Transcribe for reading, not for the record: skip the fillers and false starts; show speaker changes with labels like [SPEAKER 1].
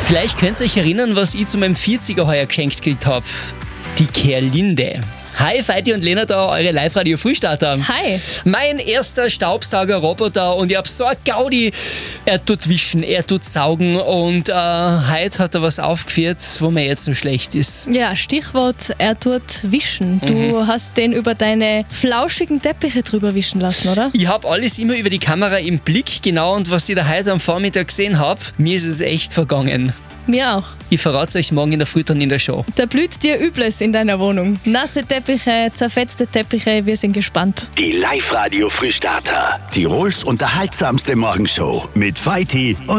[SPEAKER 1] Vielleicht könnt ihr euch erinnern, was ich zu meinem 40er heuer geschenkt gekriegt habe. Die Kerlinde. Hi, Feiti und Lena da, eure Live-Radio-Frühstarter.
[SPEAKER 2] Hi.
[SPEAKER 1] Mein erster Staubsauger-Roboter und ich hab so ein Gaudi. Er tut wischen, er tut saugen und heute hat er was aufgeführt, wo mir jetzt so schlecht ist.
[SPEAKER 2] Ja, Stichwort, er tut wischen. Du hast den über deine flauschigen Teppiche drüber wischen lassen, oder?
[SPEAKER 1] Ich habe alles immer über die Kamera im Blick, genau, und was ich da heute am Vormittag gesehen habe, mir ist es echt vergangen.
[SPEAKER 2] Mir auch.
[SPEAKER 1] Ich verrate es euch morgen in der Früh dann in der Show.
[SPEAKER 2] Da blüht dir Übles in deiner Wohnung. Nasse Teppiche, zerfetzte Teppiche, wir sind gespannt.
[SPEAKER 3] Die Live-Radio-Frühstarter. Tirols unterhaltsamste Morgenshow mit Feiti und